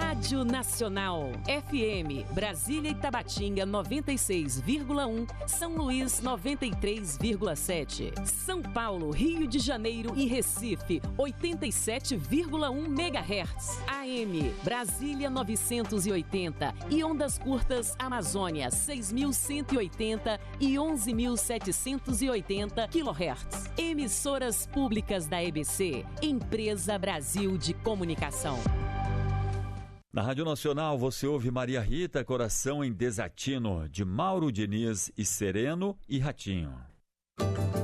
Rádio Nacional, FM, Brasília e Tabatinga 96,1, São Luís 93,7, São Paulo, Rio de Janeiro e Recife 87,1 MHz, AM, Brasília 980 e ondas curtas Amazônia 6.180 e 11.780 kHz. Emissoras públicas da EBC, Empresa Brasil de Comunicação. Na Rádio Nacional você ouve Maria Rita, Coração em Desatino, de Mauro Diniz e Sereno e Ratinho.